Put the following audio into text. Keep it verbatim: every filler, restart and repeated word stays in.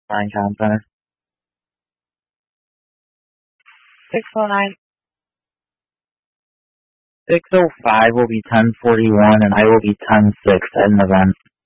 Ryan Town Center. six oh nine. six oh five will be ten forty-one, and I will be ten six at an event.